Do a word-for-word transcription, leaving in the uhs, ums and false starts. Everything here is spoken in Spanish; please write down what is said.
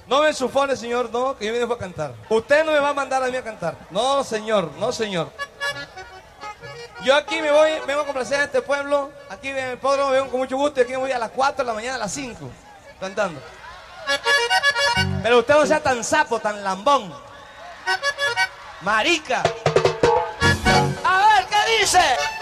No me ensufone, señor, no, que yo vine a cantar. Usted no me va a mandar a mí a cantar. No, señor, no, señor. Yo aquí me voy, vengo a complacer a este pueblo. Aquí en el podrómo vengo con mucho gusto y aquí me voy a las cuatro de la mañana, a las cinco, cantando. Pero usted no sea tan sapo, tan lambón. Marica. A ver, ¿qué dice?